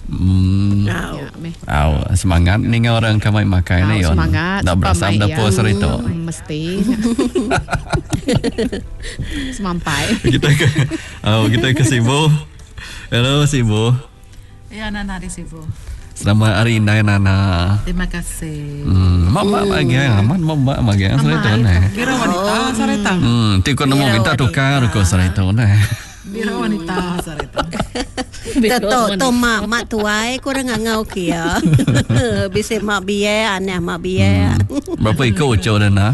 Semangat ni orang kamai makai ni yon. Tak berasa dapur serito. Mesti. Semampai. Kita ke Sibu. Hello Sibu. Ya, Nana di Sibu. Selamat hari Indah Nana. Terima kasih. Mama bagi aman, mama bagi serito ni. Kira wanita sarita. Tiko nemu minta tukar ko serito ni. Bira wanita sarita. To mak tuai kurang ngau kia. Bisa mak biaya aneh mak biaya. Berapa ikut ucap dah nak?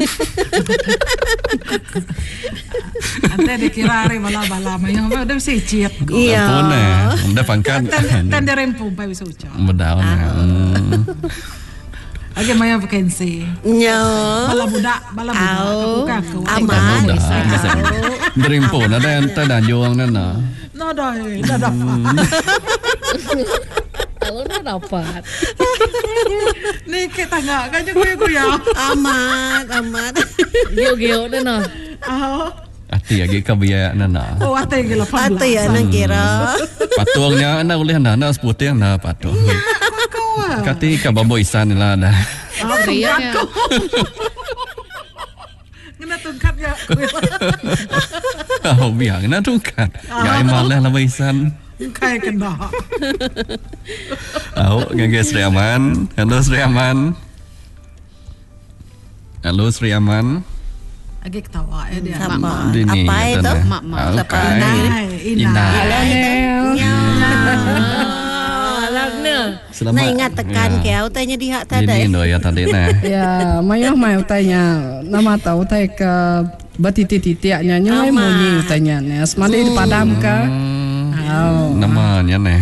Ante dikira hari bala-bala mayang udah bisa ciat. Iya. Udah pangkat. Tanda rempung pa bisa ucap. Bedaun. Lagi mayang vakansi. Nyo. Bala budak buka. Aman. Derimpun ada yang tak juang nana. Nada dapat. Kalau dah dapat. Ni kita enggak kan ya. Amat. Geo dah Ati lagi kebiaya nana. Oh, ate gila pan. Ate ya nang kira. Patungnya anak boleh nana seputih anda patung. Kati kababo isan lah dah. Riaknya. Kena tungkat ya. Biar kena tungkat. Gak malah lah isan. Kayak kena. Ngage Sri Aman. Halo Sri Aman. Halo Sri Aman. Lagi ketawa ya dia. Sama. Dini, Apa itu? Indah. Nah ingat tekan kau tanya di hak tadi. Ini ya tadi nah. Ya, mayah tanya nama tahu tay ke batiti-titiaknya nyai munyi tanya nih. Semali di padam ke? Namanya nih.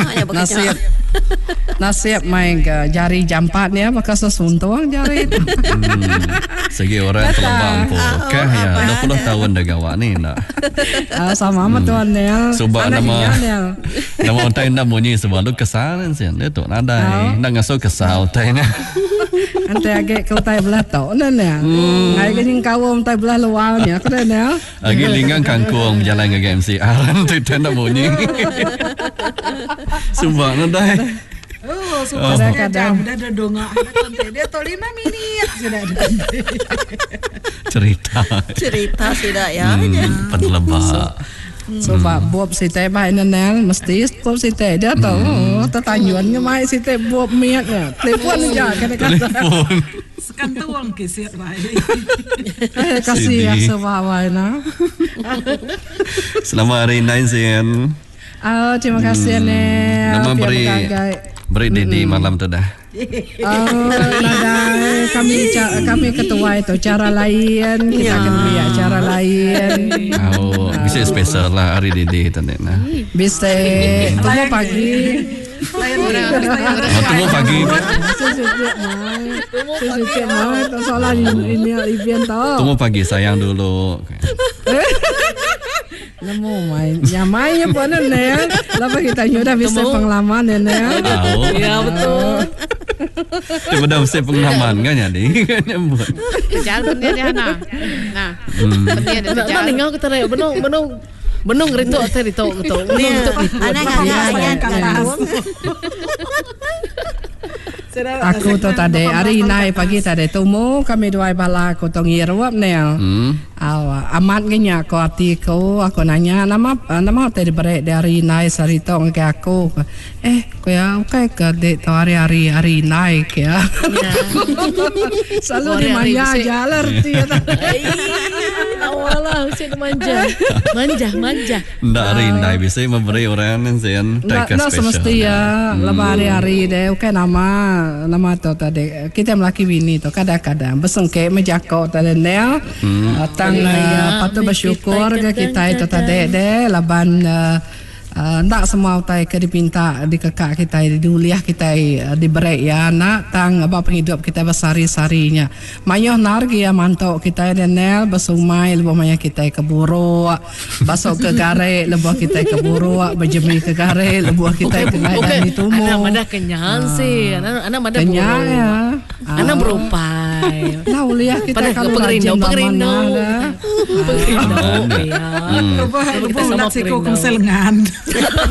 Nasib main ke jari jampat ya maka sesuntuang jari itu. Segi orang telembang kah ya 20 tahun dah gawak ni nak. Sama sama tuan Nel. Subah nama utai nak bunyi sebab lu kesal sih. Dia tu nadai. Nak ngasuh kesal utainya. Ante agak kau tay belah tau nana. Ai kening kawum tay belah luarnya kena Nel. Lagi linggang kangkung jalan ke MCR tu nak bunyi. Subah nadai. Oh, sudah kadang dah ada dongak. Dia tu 5 minit sudah ada. Cerita sudah ya. Penelebak. Sebab buat si teh baik Nel mesti buat si teh dia tahu. Tertanyuannya mai si teh buat miatnya. Telepon aja kadang-kadang. Sekantuang kesir baik. Kasih ya sebab na. Selamat hari Naisian. Terima kasih Nel. Nama beri Didi malam tu dah. Kami ketua itu cara lain kita akan lihat cara lain. Bisa spesial lah hari Didi tadi nah. Bisa tunggu pagi. Tunggu pagi. Sejak mau soalan ini event tau. Tunggu pagi sayang dulu. Nemu main, mainnya pun Nel. Lepas kita nyudah bisa pengalaman ya Nel. Ya betul. Tiba dah bisa pengalaman kan jadi nyebut. Jalan dia nah. Betul dia jalan. Tinggal kita raya benung rito atau rito gitu. Anak Aku tu tadi hari naik pagi tadi tumu kami dua bala aku tu ngiruap Nel. Amat genya aku hati aku nanya nama tadi berak dari naik sarito ke aku. Kau ya ke dek tu hari naik ya. Selalu di manja jalan dia. Awalah usia manja. Ndak hari naik bisa memberi orang yang tak spesial. Semestinya lebar hari deh. Nama tu tadi kita melaki bini tu kadang-kadang besengke menjakau tadi Nel. Patut bersyukur ke kita itu tadi deh laban tak semua utai ke dipinta di kekak kita di uliah kita diberi ya nak tang apa penghidup kita bersari-sarinya mayoh nargi ya mantok kita Nel besumai lebih maya kita ke buru basok ke gare lebih kita ke buru berjemi ke gare lebih kita ke dan itu mu anak madah kenyang sih anak madah kenyang ya anak berupai nah uliah kita kalau rajin pengerindo ya Lupa nak siko kong selengan.